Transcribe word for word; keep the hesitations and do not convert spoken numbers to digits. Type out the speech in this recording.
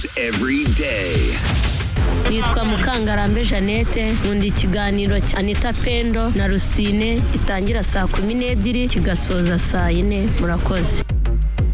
every day. Nitwa Mukangarambe Jeannette, nkunda ikiganiro cya Anita Pendo na Rusine itangira saa kumi n'ebyiri kigasoza saa yine. Murakoze.